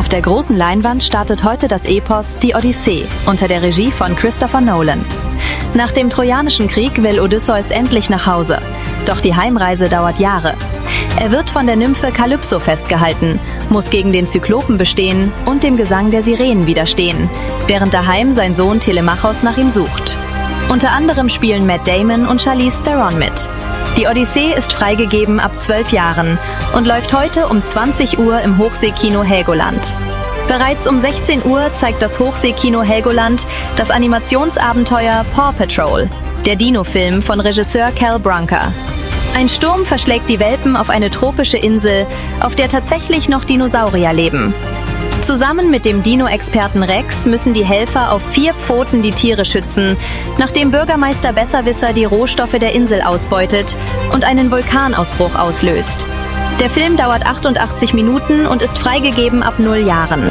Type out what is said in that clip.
der großen Leinwand startet heute das Epos Die Odyssee unter der Regie von Christopher Nolan. Nach dem Trojanischen Krieg will Odysseus endlich nach Hause, doch die Heimreise dauert Jahre. Er wird von der Nymphe Kalypso festgehalten, muss gegen den Zyklopen bestehen und dem Gesang der Sirenen widerstehen, während daheim sein Sohn Telemachos nach ihm sucht. Unter anderem spielen Matt Damon und Charlize Theron mit. Die Odyssee ist freigegeben ab 12 Jahren und läuft heute um 20 Uhr im Hochseekino Helgoland. Bereits um 16 Uhr zeigt das Hochseekino Helgoland das Animationsabenteuer Paw Patrol, der Dino-Film von Regisseur Cal Brunker. Ein Sturm verschlägt die Welpen auf eine tropische Insel, auf der tatsächlich noch Dinosaurier leben. Zusammen mit dem Dino-Experten Rex müssen die Helfer auf 4 Pfoten die Tiere schützen, nachdem Bürgermeister Besserwisser die Rohstoffe der Insel ausbeutet und einen Vulkanausbruch auslöst. Der Film dauert 88 Minuten und ist freigegeben ab 0 Jahren.